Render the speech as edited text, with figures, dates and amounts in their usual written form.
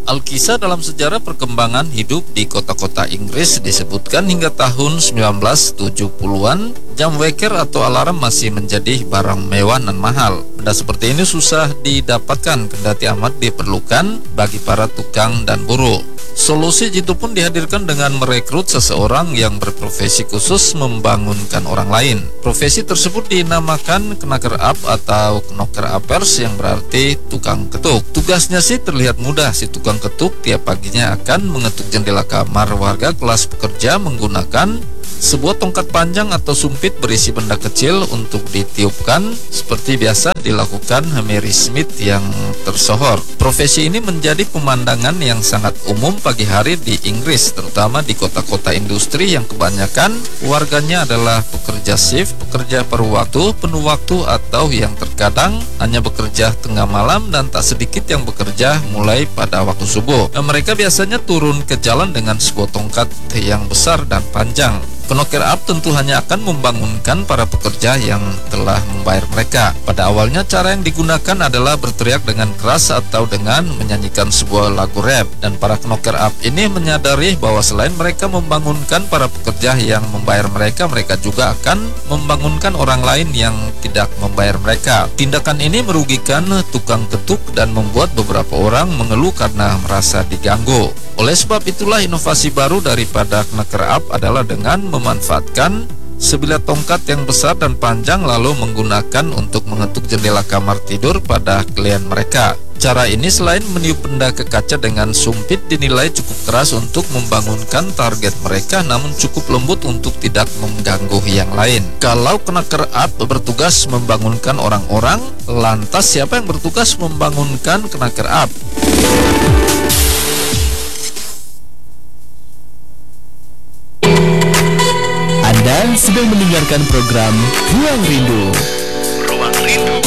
Alkisah dalam sejarah perkembangan hidup di kota-kota Inggris disebutkan hingga tahun 1970-an, jam weker atau alarm masih menjadi barang mewah dan mahal. Benda seperti ini susah didapatkan, kendati amat diperlukan bagi para tukang dan buruh. Solusi jitu pun dihadirkan dengan merekrut seseorang yang berprofesi khusus membangunkan orang lain. Profesi tersebut dinamakan knacker up atau knocker uppers, yang berarti tukang ketuk. Tugasnya sih terlihat mudah. Si tukang ketuk tiap paginya akan mengetuk jendela kamar warga kelas pekerja menggunakan sebuah tongkat panjang atau sumpit berisi benda kecil untuk ditiupkan seperti biasa dilakukan Mary Smith yang tersohor. Profesi ini menjadi pemandangan yang sangat umum pagi hari di Inggris, terutama di kota-kota industri yang kebanyakan warganya adalah pekerja shift, pekerja paruh waktu, penuh waktu, atau yang terkadang hanya bekerja tengah malam, dan tak sedikit yang bekerja mulai pada waktu subuh. Mereka biasanya turun ke jalan dengan sebuah tongkat yang besar dan panjang. Knocker up tentu hanya akan membangunkan para pekerja yang telah membayar mereka. Pada awalnya cara yang digunakan adalah berteriak dengan keras atau dengan menyanyikan sebuah lagu rap. Dan para knocker up ini menyadari bahwa selain mereka membangunkan para pekerja yang membayar mereka, mereka juga akan membangunkan orang lain yang tidak membayar mereka. Tindakan ini merugikan tukang ketuk dan membuat beberapa orang mengeluh karena merasa diganggu. Oleh sebab itulah inovasi baru daripada knocker up adalah dengan memanfaatkan sebilah tongkat yang besar dan panjang lalu menggunakan untuk mengetuk jendela kamar tidur pada klien mereka. Cara ini selain meniup benda ke kaca dengan sumpit dinilai cukup keras untuk membangunkan target mereka, namun cukup lembut untuk tidak mengganggu yang lain. Kalau knocker up bertugas membangunkan orang-orang, lantas siapa yang bertugas membangunkan knocker up? Anda sedang mendengarkan program Ruang Rindu.